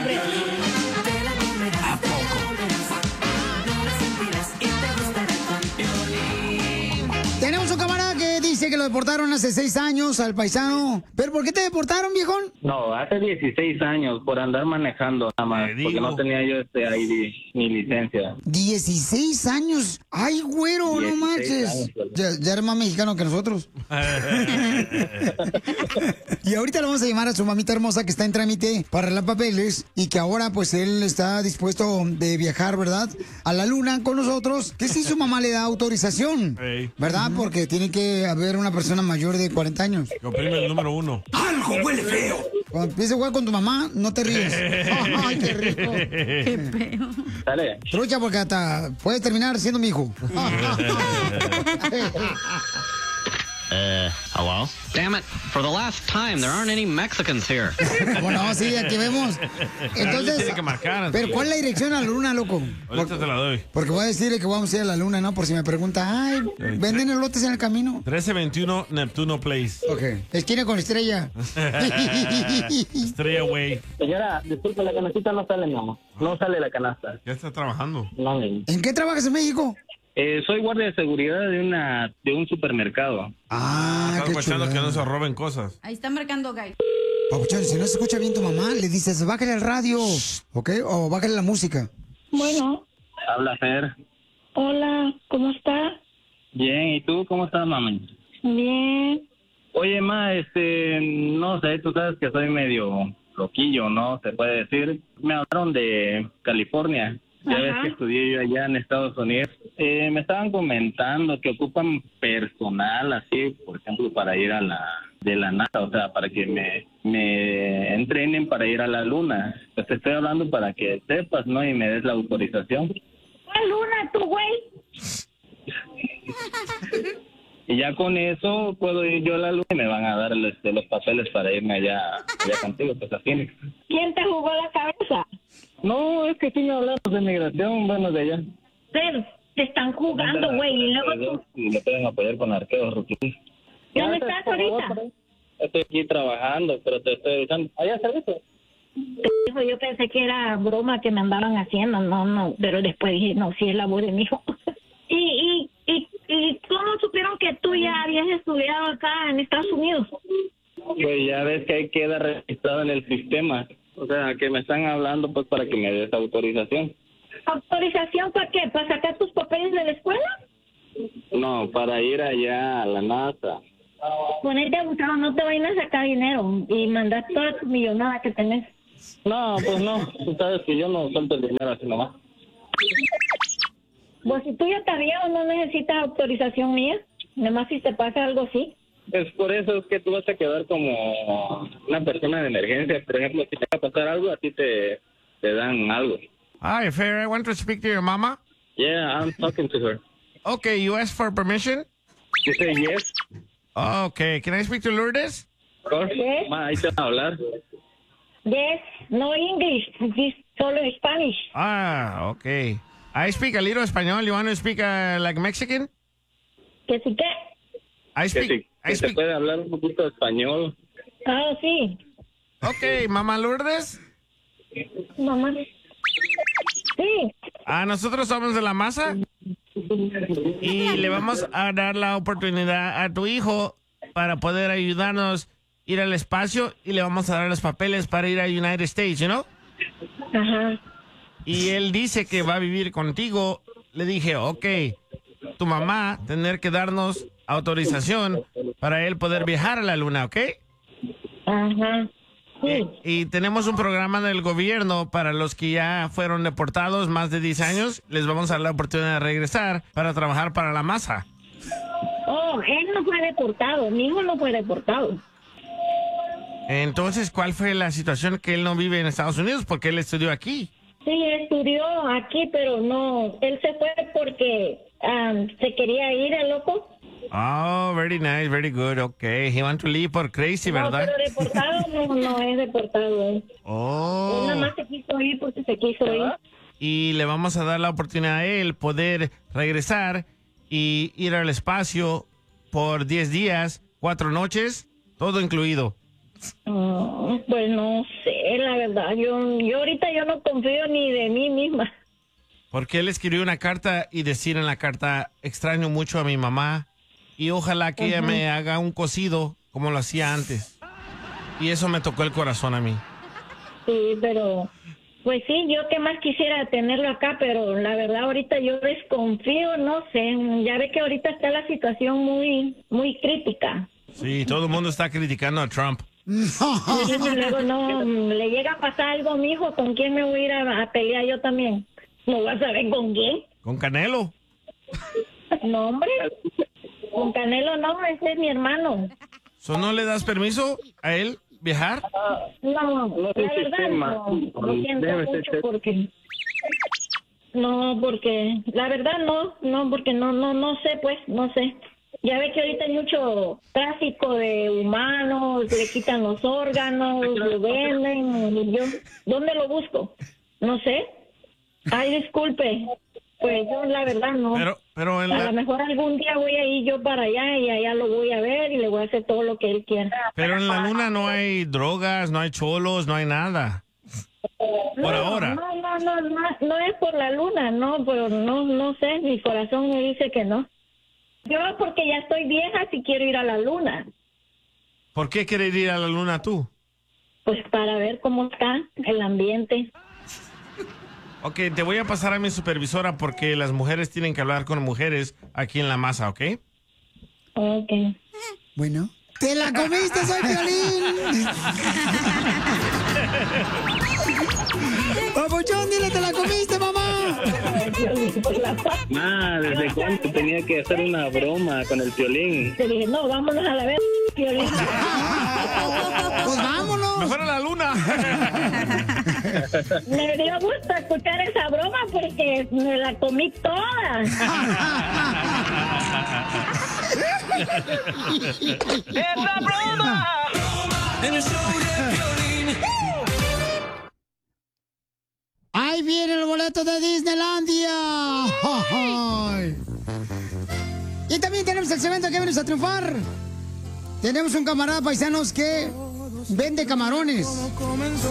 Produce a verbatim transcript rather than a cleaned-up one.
siempre. ¿A poco? Tenemos un camarada que dice que lo deportaron hace seis años al paisano. ¿Pero por qué te deportaron, viejón? No, hace dieciséis años por andar manejando nada más, porque no tenía yo este I D ni licencia. dieciséis años. Ay, güero, no manches. años, ya, ya eres más mexicano que nosotros. Y ahorita le vamos a llamar a su mamita hermosa que está en trámite para arreglar papeles y que ahora pues él está dispuesto de viajar, ¿verdad? A la luna con nosotros. Que si su mamá le da autorización, ¿verdad? Porque tiene que haber una persona mayor de cuarenta años. Comprime el número uno. ¡Algo huele feo! Cuando empieces a jugar con tu mamá, no te ríes. ¡Ay, qué rico! Qué feo. Dale. Trucha, porque hasta puedes terminar siendo mi hijo. Uh, hello? Damn it, for the last time, there aren't any Mexicans here. Bueno, sí, aquí vemos. Entonces, Tiene que marcar. pero ¿cuál es la dirección a la luna, loco? Ahorita te la doy. Porque voy a decirle que vamos a ir a la luna, ¿no? Por si me pregunta, ay, ¿venden elotes en el camino? trece veintiuno Neptuno Place. Ok. Esquina con estrella. Estrella Way. Señora, disculpe, la canastita no sale, mi amor. No sale la canasta. Ya está trabajando. No, mi. ¿En qué trabajas en México? Eh, soy guardia de seguridad de una de un supermercado. Ah, Estás qué guachando chulada. que no se roben cosas. Ahí está marcando, guys. Papuchón, si no se escucha bien tu mamá, le dices, bájale el radio, ¿ok? O bájale la música. Bueno, Habla Fer. hola, ¿cómo está? Bien, ¿y tú cómo estás, mami? Bien. Oye, ma, este, no sé, tú sabes que soy medio loquillo, ¿no? Se puede decir. Me hablaron de California. Ya ves Ajá. que estudié yo allá en Estados Unidos. Eh, me estaban comentando que ocupan personal así, por ejemplo, para ir a la de la NASA, o sea, para que me, me entrenen para ir a la luna. Pues te estoy hablando para que sepas, ¿no? Y me des la autorización. ¿Cuál luna, tú, güey? Y ya con eso puedo ir yo a la luna y me van a dar este, los papeles para irme allá, allá contigo, pues a Phoenix. ¿Quién te jugó la cabeza? No, es que sí me hablaron de migración, bueno, de allá. Pero te están jugando, güey, y luego tú... Y me pueden apoyar con arqueos, Ruki. ¿Dónde estás ahorita? Estoy aquí trabajando, pero te estoy avisando. ¿Allá servicio? Hijo, yo pensé que era broma que me andaban haciendo, no, no, pero después dije, no, sí es la voz de mi hijo. ¿Y, y, y, ¿Y cómo supieron que tú ya habías estudiado acá en Estados Unidos? Pues ya ves que ahí queda registrado en el sistema. O sea, que me están hablando pues para que me des autorización. ¿Autorización para qué? ¿Para sacar tus papeles de la escuela? No, para ir allá a la NASA. Ponerte abusado, no te vayan a sacar dinero y mandar toda tu millonada que tenés. No, pues no. Tú sabes que yo no suelto el dinero así nomás. Pues si tú ya estás viejo, no necesitas autorización mía. Nomás si te pasa algo así. Es por eso es que tú vas a quedar como una persona de emergencia. Por ejemplo, si te va a pasar algo, a ti te, te dan algo. Hi, Fair, I want to speak to your mama. Yeah, I'm talking to her. Okay, you asked for permission? You say yes? Okay, can I speak to Lourdes? Of course. Yes. Ma, ahí te van a hablar. Yes, no English, just solo Spanish. Ah, okay. I speak a little Espanol. You want to speak uh, like Mexican? ¿Que sí qué? I Que speak. si I que se speak. puede hablar un poquito de español. Ah, sí. Okay, Mamá Lourdes. Mamá. Sí. Ah, nosotros somos de la masa y le vamos a dar la oportunidad a tu hijo para poder ayudarnos a ir al espacio y le vamos a dar los papeles para ir a United States, you know? Ajá. Y él dice que va a vivir contigo. Le dije, ok, tu mamá tener que darnos autorización para él poder viajar a la luna, ¿ok? Ajá. Sí. Y tenemos un programa del gobierno para los que ya fueron deportados más de diez años. Les vamos a dar la oportunidad de regresar para trabajar para la masa. Oh, él no fue deportado. Mi hijo no fue deportado. Entonces, ¿cuál fue la situación que él no vive en Estados Unidos? Porque él estudió aquí. Sí, estudió aquí, pero no. Él se fue porque um, se quería ir, el loco. Oh, very nice, very good, okay. He want to leave por crazy, No, ¿verdad? pero deportado no, no es deportado. Él. Oh. Él nada más se quiso ir porque se quiso ir. Y le vamos a dar la oportunidad a él poder regresar y ir al espacio por diez días, cuatro noches, todo incluido. Mm, pues no sé, la verdad. Yo, yo ahorita yo no confío ni de mí misma. Porque él escribió una carta y decir en la carta, extraño mucho a mi mamá y ojalá que uh-huh. ella me haga un cocido como lo hacía antes. Y eso me tocó el corazón a mí. Sí, pero pues sí, yo que más quisiera tenerlo acá, pero la verdad ahorita yo desconfío, no sé. Ya ve que ahorita está la situación muy, muy crítica. Sí, todo el mundo está criticando a Trump. Y luego no, le llega a pasar algo a mi hijo, ¿con quién me voy a ir a, a pelear yo también? ¿No vas a ver con quién? ¿Con Canelo? No, hombre. Con Canelo no, ese es mi hermano. ¿So no le das permiso a él viajar? Uh, no, no, la verdad no. Lo siento mucho porque... No, porque... La verdad no, no, porque no, no, no sé, pues, no sé. Ya ve que ahorita hay mucho tráfico de humanos, le quitan los órganos, lo venden, y yo... ¿Dónde lo busco? No sé. Ay, disculpe, pues yo la verdad no. Pero, pero en a la... lo mejor algún día voy a ir yo para allá y allá lo voy a ver y le voy a hacer todo lo que él quiera. Pero en la luna no hay drogas, no hay cholos, no hay nada. Por no, ahora. No, no, no, no, no es por la luna, no, pero no, no sé, mi corazón me dice que no. Yo porque ya estoy vieja si quiero ir a la luna. ¿Por qué quieres ir a la luna tú? Pues para ver cómo está el ambiente. Ok, te voy a pasar a mi supervisora porque las mujeres tienen que hablar con mujeres aquí en la masa, ¿ok? Ok. Bueno. ¡Te la comiste, soy Piolín! ¡Papuchón, dile, te la comiste, mamá! Ah, ¿desde cuándo tenía que hacer una broma con el Piolín? Te dije, no, vámonos a la vez, Piolín. ¡Pues vámonos! ¡Mejor a la luna! Me dio gusto escuchar esa broma porque me la comí toda. ¡Es la broma! En el show de Piolín. ¡Ahí viene el boleto de Disneylandia! ¡Ay! Y también tenemos el segmento que vienes a triunfar. Tenemos un camarada paisanos que vende camarones.